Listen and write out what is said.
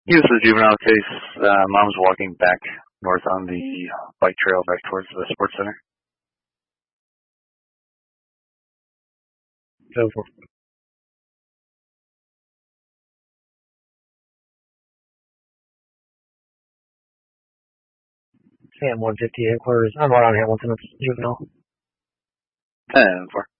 He was the juvenile case. Mom's walking back north on the bike trail back towards the sports center. Go for it. Sam 150 headquarters. I'm around Hamilton. It's juvenile. 10-4.